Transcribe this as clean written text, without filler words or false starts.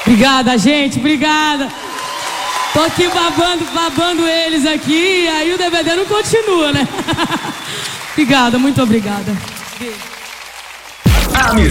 Obrigada, gente, obrigada. Tô aqui babando eles aqui, aí o DVD não continua, né? Obrigada, muito obrigada. Beijo.